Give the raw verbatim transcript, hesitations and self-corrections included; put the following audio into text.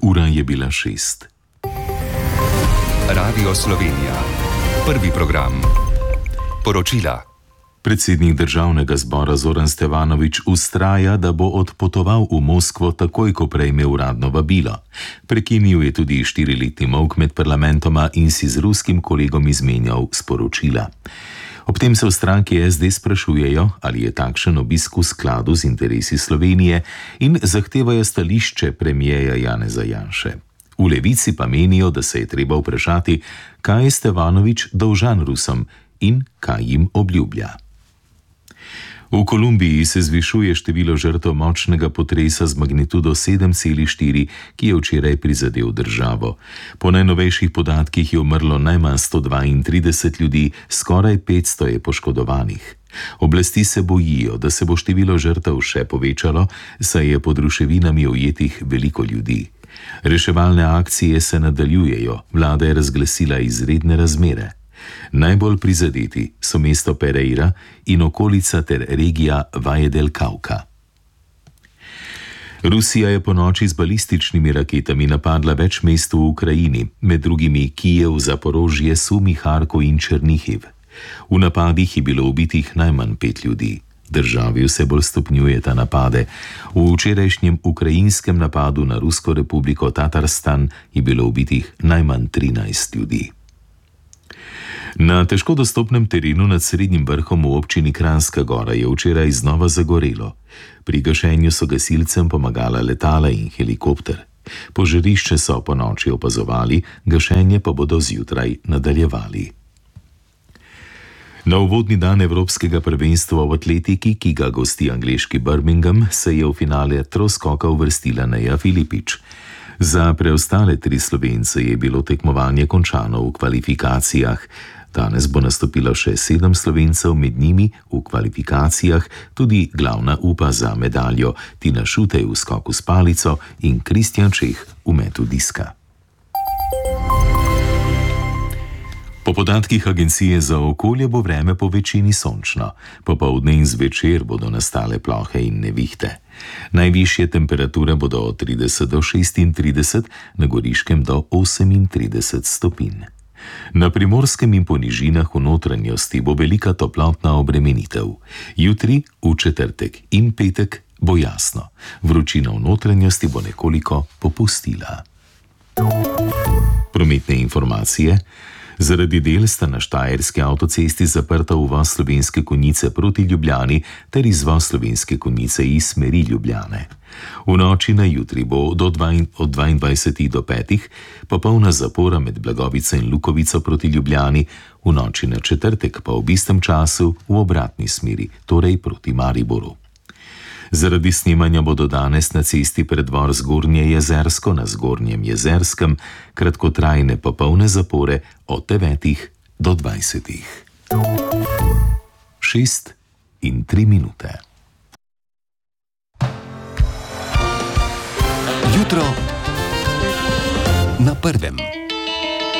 Ura je bila šest. Radio Slovenija. Prvi program. Poročila. Predsednik državnega zbora Zoran Stevanović vztraja, da bo odpotoval v Moskvo takoj, ko prejme uradno vabilo. Prekinil je tudi štiriletni molk med parlamentoma in si z ruskim kolegom izmenjal sporočila. Ob tem se v stranki S D sprašujejo, ali je takšen obisk v skladu z interesi Slovenije, in zahtevajo stališče premierja Janeza Janše. V Levici pa menijo, da se je treba vprašati, kaj je Stevanović dolžan Rusom in kaj jim obljublja. V Kolumbiji se zvišuje število žrtev močnega potresa z magnitudo sedem celih štiri, ki je včeraj prizadel državo. Po najnovejših podatkih je umrlo najmanj sto dvaintrideset ljudi, skoraj petsto je poškodovanih. Oblasti se bojijo, da se bo število žrtev še povečalo, saj je pod ruševinami ujetih veliko ljudi. Reševalne akcije se nadaljujejo, vlada je razglasila izredne razmere. Najbolj prizadeti so mesto Pereira in okolica ter regija Valle del Cauca. Rusija je ponoči z balističnimi raketami napadla več mest v Ukrajini, med drugimi Kijev, Zaporožje, Sumi, Harkov in Černihiv. V napadih je bilo ubitih najmanj pet ljudi. Državi vse bolj stopnjujeta napade. V včerajšnjem ukrajinskem napadu na Rusko republiko Tatarstan je bilo ubitih najmanj trinajst ljudi. Na težko dostopnem terenu nad Srednjim vrhom v občini Kranjska Gora je včeraj znova zagorelo. Pri gašenju so gasilcem pomagala letala in helikopter. Požarišče so ponoči opazovali, gašenje pa bodo zjutraj nadaljevali. Na uvodni dan Evropskega prvenstva v atletiki, ki ga gosti angleški Birmingham, se je v finale troskoka uvrstila Neja Filipič. Za preostale tri Slovence je bilo tekmovanje končano v kvalifikacijah. Danes bo nastopilo še sedem Slovencev, med njimi v kvalifikacijah tudi glavna upa za medaljo Tina Šutej v skoku s palico in Kristjan Čeh v metu diska. Po podatkih Agencije za okolje bo vreme po večini sončno. Popoldne in zvečer bodo nastale plohe in nevihte. Najvišje temperature bodo od trideset do šestintrideset, na Goriškem do osemintrideset stopinj. Na Primorskem in po nižinah v notranjosti bo velika toplotna obremenitev. Jutri, v četrtek in petek bo jasno. Vročina v notranjosti bo nekoliko popustila. Prometne informacije. Zaradi del sta na Štajerski avtocesti zaprta uvoz Slovenske Konjice proti Ljubljani ter izvoz Slovenske Konjice iz smeri Ljubljane. V noči na jutri bo do od dvaindvajsetih do petih popolna zapora med Blagovico in Lukovico proti Ljubljani, v noči na četrtek pa ob istem času v obratni smeri, torej proti Mariboru. Zaradi snemanja bodo danes na cesti Preddvor Zgornje Jezersko na Zgornjem Jezerskem kratkotrajne popolne zapore od devetih do dvajsetih. Šest in tri minute. Jutro na prvem.